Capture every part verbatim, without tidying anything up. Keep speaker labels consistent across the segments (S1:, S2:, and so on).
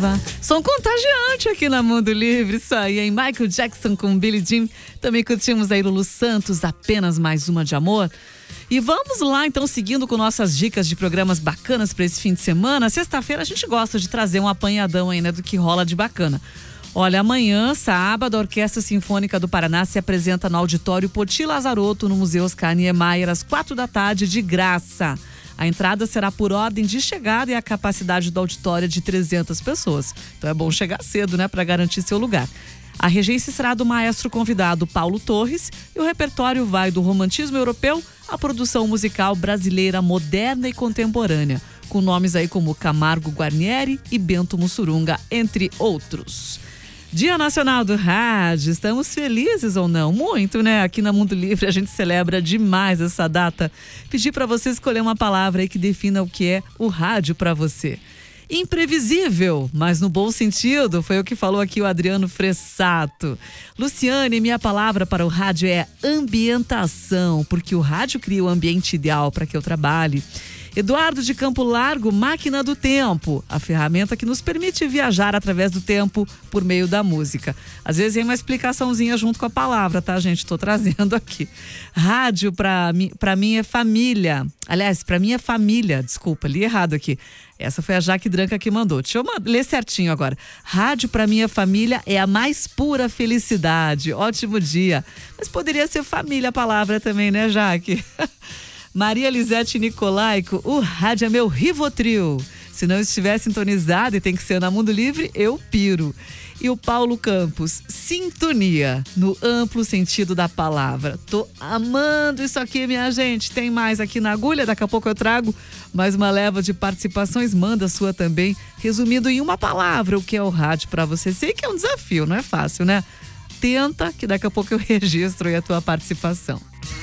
S1: leva. Som contagiante aqui na Mundo Livre, isso aí, hein? Michael Jackson com Billie Jean. Também curtimos aí Lulu Santos, Apenas Mais Uma de Amor. E vamos lá, então, seguindo com nossas dicas de programas bacanas para esse fim de semana. Sexta-feira a gente gosta de trazer um apanhadão aí, né, do que rola de bacana. Olha, amanhã, sábado, a Orquestra Sinfônica do Paraná se apresenta no Auditório Poti Lazarotto, no Museu Oscar Niemeyer, às quatro da tarde, de graça. A entrada será por ordem de chegada e a capacidade do auditório é de trezentas pessoas. Então é bom chegar cedo, né, para garantir seu lugar. A regência será do maestro convidado Paulo Torres e o repertório vai do romantismo europeu à produção musical brasileira moderna e contemporânea, com nomes aí como Camargo Guarnieri e Bento Mussurunga, entre outros. Dia Nacional do Rádio, estamos felizes ou não? Muito, né? Aqui na Mundo Livre a gente celebra demais essa data. Pedi para você escolher uma palavra aí que defina o que é o rádio para você. Imprevisível, mas no bom sentido, foi o que falou aqui o Adriano Fressato. Luciane, minha palavra para o rádio é ambientação, porque o rádio cria o ambiente ideal para que eu trabalhe. Eduardo de Campo Largo, Máquina do Tempo, a ferramenta que nos permite viajar através do tempo por meio da música. Às vezes tem uma explicaçãozinha junto com a palavra, tá, gente? Tô trazendo aqui. Rádio pra mim, pra mim é família. Aliás, pra mim é família, desculpa, li errado aqui. Essa foi a Jaque Dranca que mandou. Deixa eu ler certinho agora. Rádio pra minha família é a mais pura felicidade. Ótimo dia. Mas poderia ser família a palavra também, né, Jaque? Maria Lisete Nicolaico, o rádio é meu Rivotril. Se não estiver sintonizado e tem que ser na Mundo Livre, eu piro. E o Paulo Campos, sintonia, no amplo sentido da palavra. Tô amando isso aqui, minha gente. Tem mais aqui na agulha, daqui a pouco eu trago mais uma leva de participações. Manda a sua também, resumindo em uma palavra o que é o rádio para você. Sei que é um desafio, não é fácil, né? Tenta, que daqui a pouco eu registro aí a tua participação.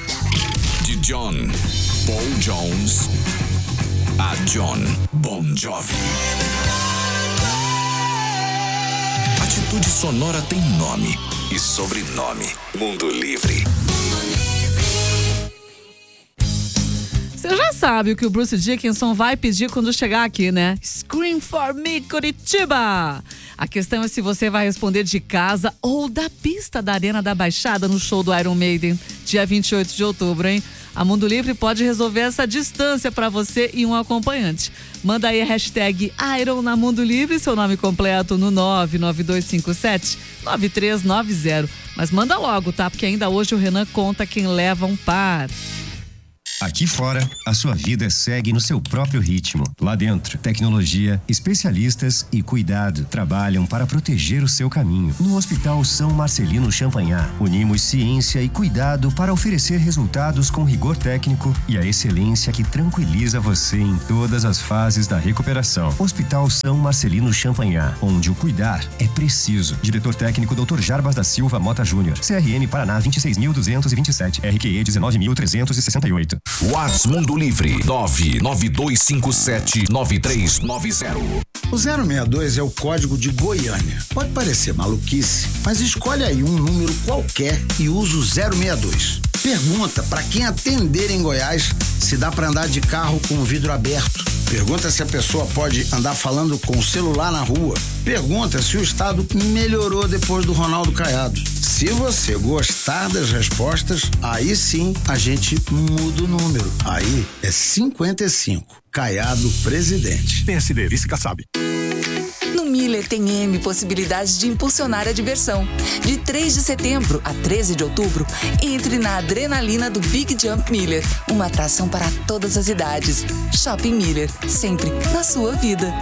S2: De John Paul Jones a John Bon Jovi. Atitude Sonora tem nome e sobrenome. Mundo Livre.
S1: Você já sabe o que o Bruce Dickinson vai pedir quando chegar aqui, né? Scream for me, Curitiba! A questão é se você vai responder de casa ou da pista da Arena da Baixada no show do Iron Maiden, dia vinte e oito de outubro, hein? A Mundo Livre pode resolver essa distância para você e um acompanhante. Manda aí a hashtag Iron na Mundo Livre, seu nome completo no nove nove dois cinco sete nove três nove zero. Mas manda logo, tá? Porque ainda hoje o Renan conta quem leva um par.
S3: Aqui fora, a sua vida segue no seu próprio ritmo. Lá dentro, tecnologia, especialistas e cuidado trabalham para proteger o seu caminho. No Hospital São Marcelino Champagnat, unimos ciência e cuidado para oferecer resultados com rigor técnico e a excelência que tranquiliza você em todas as fases da recuperação. Hospital São Marcelino Champagnat, onde o cuidar é preciso. Diretor técnico doutor Jarbas da Silva Mota Júnior, C R N Paraná vinte e seis mil duzentos e vinte e sete, R Q E dezenove mil trezentos e sessenta e oito.
S2: Whats Mundo Livre nove nove dois cinco sete nove três nove zero.
S4: O zero seis dois é o código de Goiânia. Pode parecer maluquice, mas escolhe aí um número qualquer e usa o zero seis dois. Pergunta para quem atender em Goiás se dá para andar de carro com o vidro aberto. Pergunta se a pessoa pode andar falando com o celular na rua. Pergunta se o estado melhorou depois do Ronaldo Caiado. Se você gostar das respostas, aí sim a gente muda o número. Aí é cinquenta e cinco. Caiado presidente.
S2: P S D, vice Kassab.
S5: No Miller tem M possibilidades de impulsionar a diversão. De três de setembro a treze de outubro, entre na adrenalina do Big Jump Miller, uma atração para todas as idades. Shopping Miller, sempre na sua vida.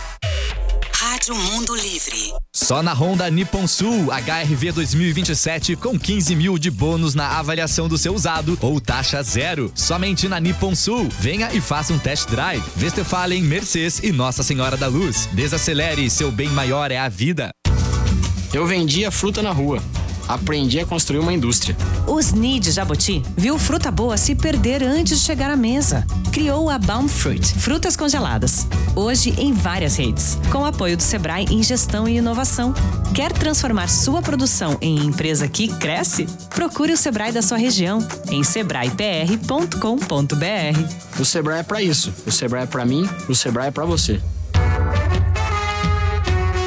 S6: Rádio Mundo Livre.
S7: Só na Honda Nippon Sul, H R V dois mil e vinte e sete com quinze mil de bônus na avaliação do seu usado ou taxa zero. Somente na Nippon Sul. Venha e faça um test drive. Westfalen, Mercedes e Nossa Senhora da Luz. Desacelere, seu bem maior é a vida.
S8: Eu vendia fruta na rua. Aprendi a construir uma indústria.
S9: O S N I de Jabuti viu fruta boa se perder antes de chegar à mesa. Criou a Baum Fruit, frutas congeladas. Hoje em várias redes, com o apoio do Sebrae em gestão e inovação. Quer transformar sua produção em empresa que cresce? Procure o Sebrae da sua região em sebrae p r ponto com ponto b r.
S8: O Sebrae é pra isso. O Sebrae é pra mim, o Sebrae é pra você.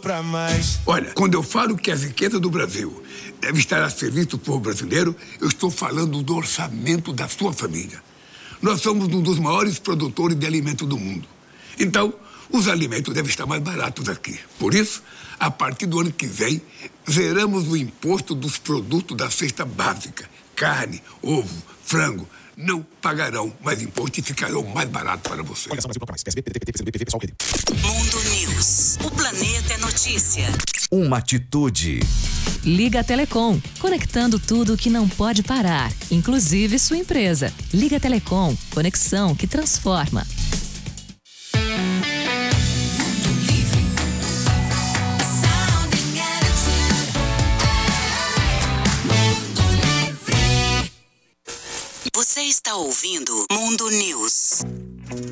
S10: pra mais.
S11: Olha, quando eu falo que a riqueza do Brasil deve estar a serviço do povo brasileiro, eu estou falando do orçamento da sua família. Nós somos um dos maiores produtores de alimentos do mundo. Então, os alimentos devem estar mais baratos aqui. Por isso, a partir do ano que vem, zeramos o imposto dos produtos da cesta básica. Carne, ovo, frango, não pagarão mais imposto e ficarão mais baratos para você.
S6: Mundo News. O planeta é notícia.
S2: Uma atitude.
S12: Liga Telecom, conectando tudo que não pode parar, inclusive sua empresa. Liga Telecom, conexão que transforma.
S6: Você está ouvindo Mundo News.